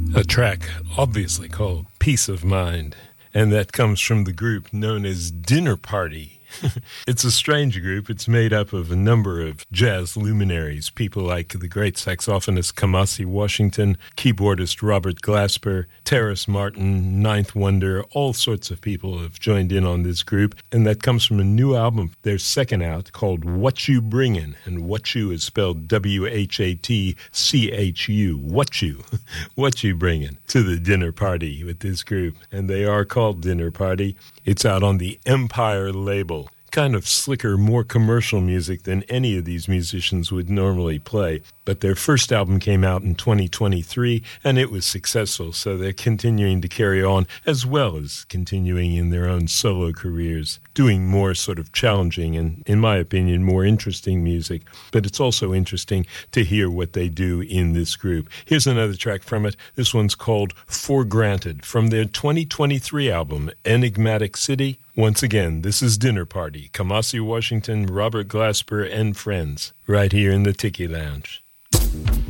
A track obviously called Peace of Mind, and that comes from the group known as Dinner Party. It's a strange group. It's made up of a number of jazz luminaries, people like the great saxophonist Kamasi Washington, keyboardist Robert Glasper, Terrace Martin, Ninth Wonder, all sorts of people have joined in on this group, and that comes from a new album, their second out, called What You Bringin', and What You is spelled W-H-A-T-C-H-U, What You, What You Bringin' to the Dinner Party with this group, and they are called Dinner Party. It's out on the Empire label. Kind of slicker, more commercial music than any of these musicians would normally play. But their first album came out in 2023, and it was successful, so they're continuing to carry on, as well as continuing in their own solo careers, doing more sort of challenging and, in my opinion, more interesting music. But it's also interesting to hear what they do in this group. Here's another track from it. This one's called For Granted, from their 2023 album, Enigmatic City. Once again, this is Dinner Party, Kamasi Washington, Robert Glasper, and friends, right here in the Tiki Lounge.